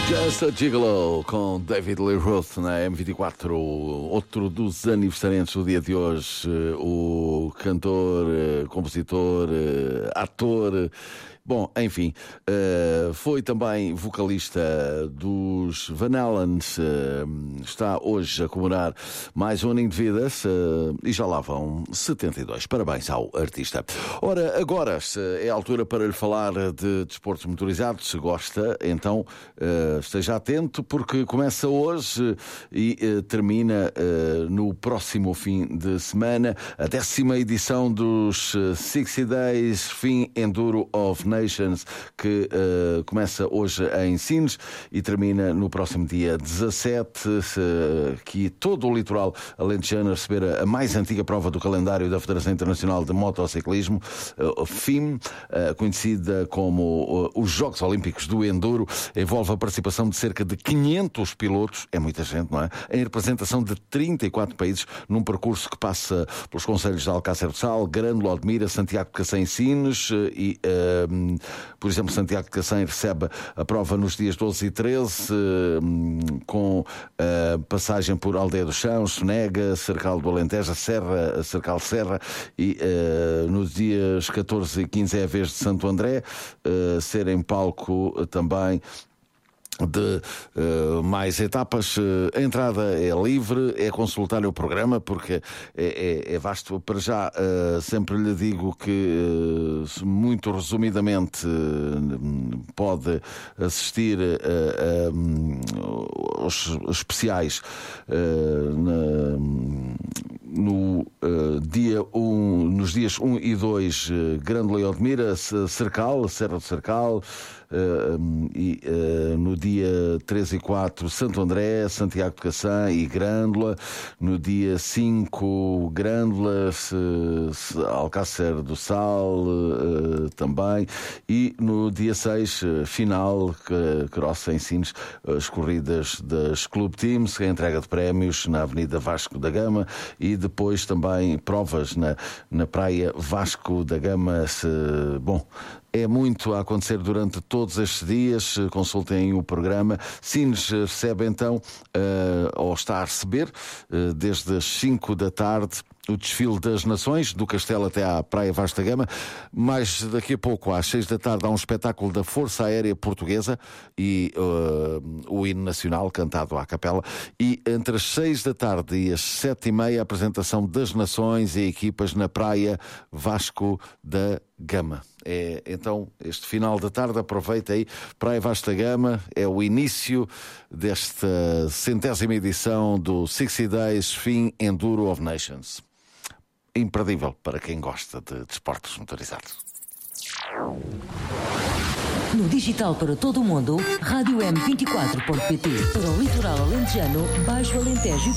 Just a Gigolo com David Lee Roth na M24, outro dos aniversariantes do dia de hoje, o cantor, compositor, ator. Bom, enfim, foi também vocalista dos Van Halen, está hoje a comemorar mais um aninho de vida e já lá vão 72. Parabéns ao artista. Ora, agora é a altura para lhe falar de desportos motorizados. Se gosta, então esteja atento, porque começa hoje e termina no próximo fim de semana a 10ª edição dos 60 Days Fin Enduro of Nations, que começa hoje em Sines e termina no próximo dia 17, que todo o litoral alentejano receber a mais antiga prova do calendário da Federação Internacional de Motociclismo, FIM, conhecida como os Jogos Olímpicos do Enduro. Envolve a participação de cerca de 500 pilotos, é muita gente, não é? Em representação de 34 países, num percurso que passa pelos concelhos de Alcácer do Sal, Grândola, Odmira, Santiago de Cacém, Sines e, por exemplo, Santiago de Cacém recebe a prova nos dias 12 e 13, com passagem por Aldeia do Chão, Sonega, Cercal do Alentejo, Serra, Cercal Serra, e nos dias 14 e 15 é a vez de Santo André, ser em palco também de mais etapas. A entrada é livre, é consultar o programa, porque é vasto. Para já, sempre lhe digo que, muito resumidamente, pode assistir aos especiais nos dias 1 e 2, Grândola e Odmira, Cercal, Serra do Cercal, e no dia 3 e 4, Santo André, Santiago de Cacém e Grândola. No dia 5, Grândola, Alcácer do Sal também. E no dia 6, final, Cross em Sines, as corridas das Club Teams, a entrega de prémios na Avenida Vasco da Gama, e depois também provas na Praia Vasco da Gama. Bom, é muito a acontecer durante todos estes dias. Consultem o programa. Sines recebe então, ou está a receber, desde as 5 da tarde, o desfile das nações, do Castelo até à Praia Vasco da Gama. Mais daqui a pouco, às 6 da tarde, há um espetáculo da Força Aérea Portuguesa e o hino nacional cantado à capela. E entre as 6 da tarde e as 7h30, a apresentação das nações e equipas na Praia Vasco da Gama. Então, este final da tarde, aproveita aí, Praia Vasco da Gama, é o início desta 100ª edição do 60 Days Fin Enduro of Nations. Imperdível para quem gosta de desportos motorizados. No digital para todo o mundo, Rádio M24.pt. Para o litoral alentejano, Baixo Alentejo